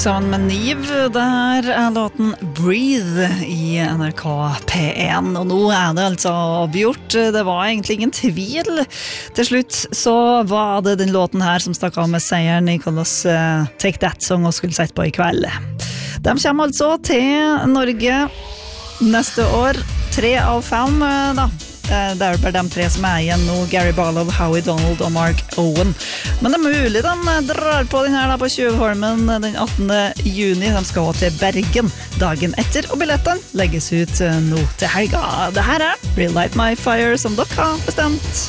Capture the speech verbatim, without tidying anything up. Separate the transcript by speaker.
Speaker 1: Sammen med Niv, der er låten Breathe i N R K P en, og nå er det altså avgjort. Det var egentlig ingen tvil. Til slutt så var det den låten her som stakk av med seieren i Nicholas uh, Take That Song og skulle sett på i kveld. De kommer altså til Norge neste år, tre av fem da. Det er bare de tre som er igjen nå, Gary Barlow, Howie Donald og Mark Owen. Men det er mulig de drar på den her da på Tjuvholmen den attende juni. De skal til Bergen dagen etter, og billettene legges ut nå til helga. Det her er Relight My Fire som dere har bestemt.